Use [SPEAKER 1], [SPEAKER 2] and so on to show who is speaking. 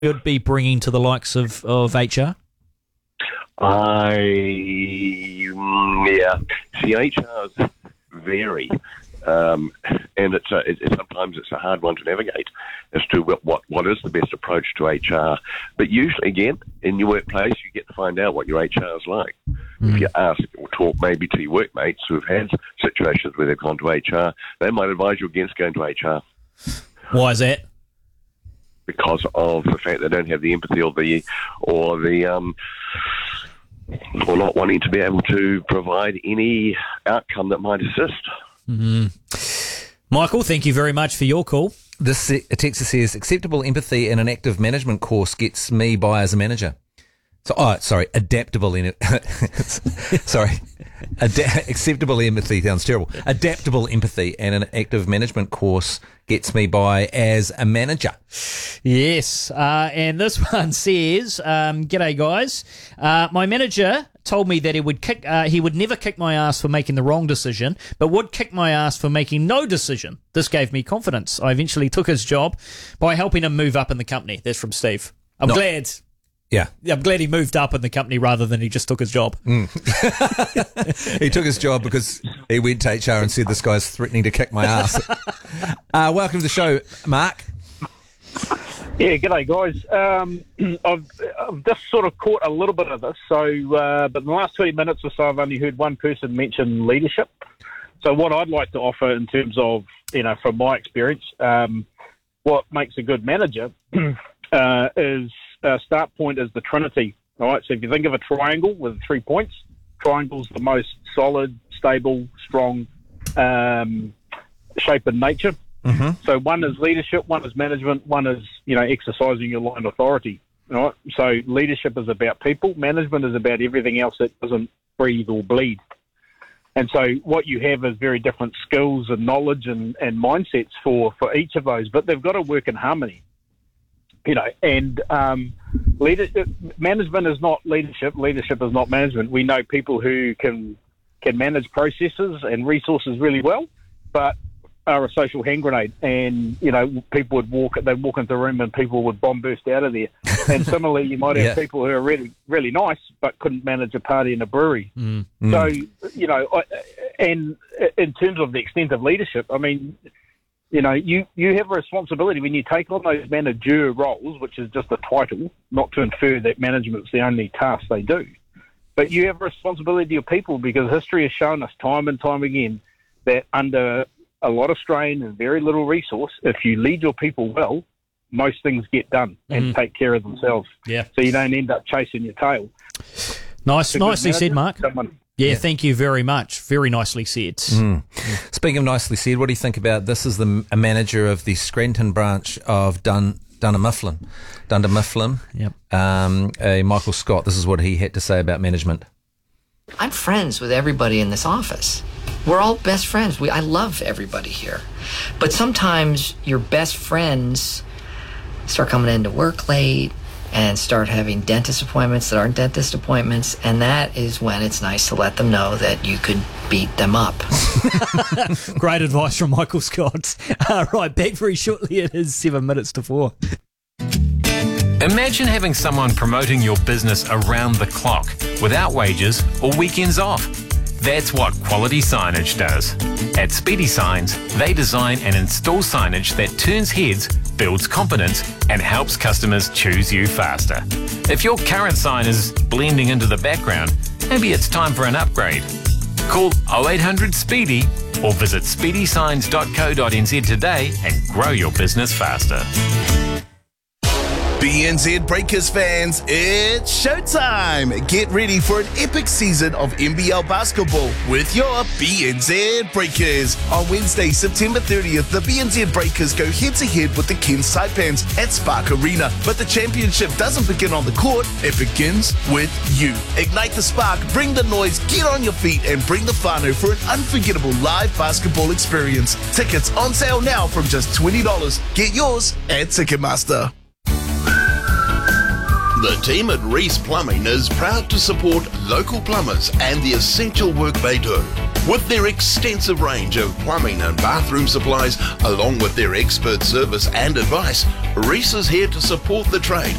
[SPEAKER 1] you'd be bringing to the likes of HR?
[SPEAKER 2] See, HRs vary, and sometimes it's a hard one to navigate as to what is the best approach to HR. But usually, again, in your workplace, you get to find out what your HR is like. If you ask or talk maybe to your workmates who have had situations where they've gone to HR, they might advise you against going to HR.
[SPEAKER 1] Why is that?
[SPEAKER 2] Because of the fact they don't have the empathy or not wanting to be able to provide any outcome that might assist.
[SPEAKER 1] Michael, thank you very much for your call.
[SPEAKER 3] This text says, acceptable empathy in an active management course gets me by as a manager. Adaptable in it. Acceptable empathy sounds terrible. Adaptable empathy and an active management course gets me by as a manager.
[SPEAKER 1] Yes, and this one says, "G'day guys. My manager told me that he would never kick my ass for making the wrong decision, but would kick my ass for making no decision. This gave me confidence. I eventually took his job by helping him move up in the company." That's from Steve. I'm glad.
[SPEAKER 3] Yeah.
[SPEAKER 1] I'm glad he moved up in the company rather than he just took his job.
[SPEAKER 3] He took his job because he went to HR and said, this guy's threatening to kick my ass. Welcome to the show, Mark.
[SPEAKER 4] Yeah, g'day guys. I've just sort of caught a little bit of this, but in the last 20 minutes or so I've only heard one person mention leadership. So what I'd like to offer in terms of, from my experience, what makes a good manager is start point is the Trinity. All right, so if you think of a triangle with 3 points, triangle's the most solid, stable, strong shape in nature. So one is leadership, one is management, one is exercising your line of authority. All right, so leadership is about people, management is about everything else that doesn't breathe or bleed. And so what you have is very different skills and knowledge and mindsets for each of those, but they've got to work in harmony. Management is not leadership. Leadership is not management. We know people who can manage processes and resources really well, but are a social hand grenade. And people would walk into the room and people would bomb burst out of there. And similarly, you might have people who are really, really nice but couldn't manage a party in a brewery. So and in terms of the extent of leadership, I mean, you have a responsibility when you take on those manager roles, which is just a title, not to infer that management's the only task they do. But you have a responsibility to your people, because history has shown us time and time again that under a lot of strain and very little resource, if you lead your people well, most things get done and take care of themselves. Yeah. So you don't end up chasing your tail.
[SPEAKER 1] Nicely said, Mark. Yeah, thank you very much. Very nicely said.
[SPEAKER 3] Speaking of nicely said, what do you think about this? Is a manager of the Scranton branch of Dunder Mifflin. Yep. Michael Scott. This is what he had to say about management.
[SPEAKER 5] I'm friends with everybody in this office. We're all best friends. I love everybody here. But sometimes your best friends start coming into work late and start having dentist appointments that aren't dentist appointments, and that is when it's nice to let them know that you could beat them up.
[SPEAKER 1] Great advice from Michael Scott. Right, back very shortly. It is 7 minutes to 4.
[SPEAKER 6] Imagine having someone promoting your business around the clock, without wages or weekends off. That's what Quality Signage does. At Speedy Signs, they design and install signage that turns heads, builds confidence, and helps customers choose you faster. If your current sign is blending into the background, maybe it's time for an upgrade. Call 0800 Speedy or visit speedysigns.co.nz today and grow your business faster.
[SPEAKER 7] BNZ Breakers fans, it's showtime! Get ready for an epic season of NBL basketball with your BNZ Breakers. On Wednesday, September 30th, the BNZ Breakers go head-to-head with the Cairns Taipans at Spark Arena. But the championship doesn't begin on the court, it begins with you. Ignite the spark, bring the noise, get on your feet, and bring the whānau for an unforgettable live basketball experience. Tickets on sale now from just $20. Get yours at Ticketmaster.
[SPEAKER 8] The team at Reese Plumbing is proud to support local plumbers and the essential work they do. With their extensive range of plumbing and bathroom supplies, along with their expert service and advice, Reese is here to support the trade